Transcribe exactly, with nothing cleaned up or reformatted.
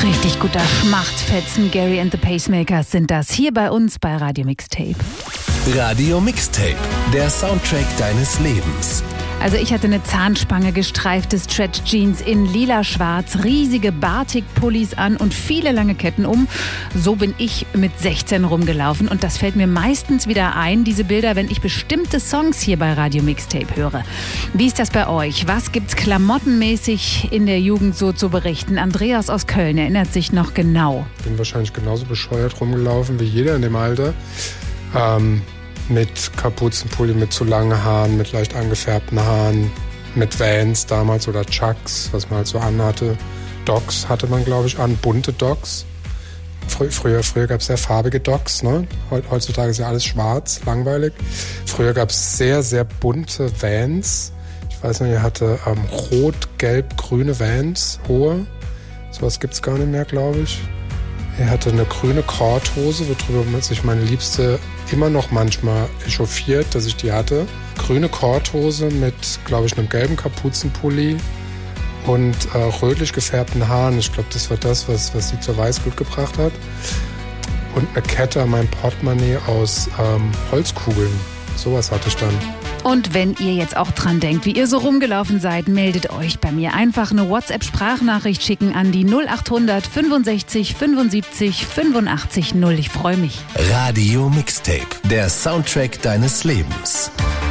Richtig guter Schmachtfetzen. Gary and the Pacemakers sind das hier bei uns bei Radio Mixtape. Radio Mixtape, der Soundtrack deines Lebens. Also ich hatte eine Zahnspange, gestreifte Stretch-Jeans in lila-schwarz, riesige Batik-Pullis an und viele lange Ketten um. So bin ich mit sechzehn rumgelaufen und das fällt mir meistens wieder ein, diese Bilder, wenn ich bestimmte Songs hier bei Radio Mixtape höre. Wie ist das bei euch? Was gibt's klamottenmäßig in der Jugend so zu berichten? Andreas aus Köln erinnert sich noch genau. Ich bin wahrscheinlich genauso bescheuert rumgelaufen wie jeder in dem Alter. Ähm Mit Kapuzenpulli, mit zu langen Haaren, mit leicht angefärbten Haaren, mit Vans damals oder Chucks, was man halt so anhatte. Docs hatte man, glaube ich, an, bunte Docs. Frü- früher früher gab es sehr farbige Docs, ne? Heutzutage ist ja alles schwarz, langweilig. Früher gab es sehr, sehr bunte Vans. Ich weiß nicht, ihr hatte ähm, rot, gelb, grüne Vans, hohe. Sowas gibt es gar nicht mehr, glaube ich. Er hatte eine grüne Korthose, worüber sich meine Liebste immer noch manchmal echauffiert, dass ich die hatte. Grüne Korthose mit, glaube ich, einem gelben Kapuzenpulli und äh, rötlich gefärbten Haaren. Ich glaube, das war das, was, was sie zur Weißglut gebracht hat. Und eine Kette an meinem Portemonnaie aus ähm, Holzkugeln. Sowas hatte ich dann. Und wenn ihr jetzt auch dran denkt, wie ihr so rumgelaufen seid, meldet euch bei mir. Einfach eine WhatsApp-Sprachnachricht schicken an die null acht hundert fünfundsechzig fünfundsiebzig fünfundachtzig null. Ich freue mich. Radio Mixtape, der Soundtrack deines Lebens.